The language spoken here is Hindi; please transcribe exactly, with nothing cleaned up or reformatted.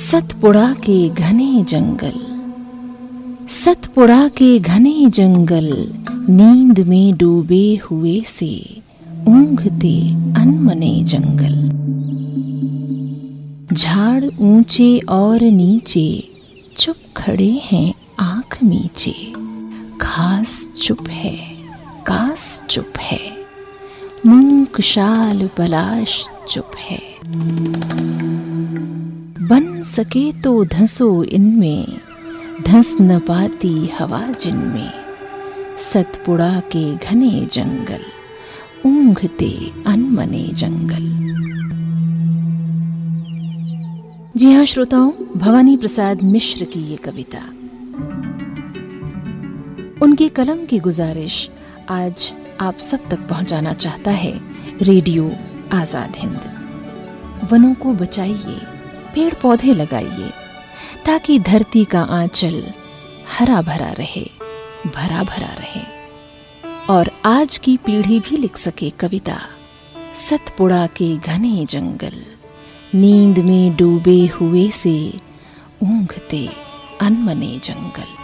सतपुड़ा के घने जंगल, सतपुड़ा के घने जंगल, नींद में डूबे हुए से ऊँघते अनमने जंगल। झाड़ ऊंचे और नीचे चुप खड़े हैं आंख मीचे। घास चुप है, कास चुप है, मूक शाल पलाश चुप है। बन सके तो धंसो इनमें, धंस न पाती हवा जिनमें। सतपुड़ा के घने जंगल, ऊँघते अनमने जंगल। जी हाँ श्रोताओं, भवानी प्रसाद मिश्र की ये कविता, उनके कलम की गुजारिश आज आप सब तक पहुंचाना चाहता है रेडियो आजाद हिंद। वनों को बचाइए, पेड़ पौधे लगाइए, ताकि धरती का आंचल हरा भरा रहे, भरा भरा रहे और आज की पीढ़ी भी लिख सके कविता। सतपुड़ा के घने जंगल, नींद में डूबे हुए से ऊँघते अनमने जंगल।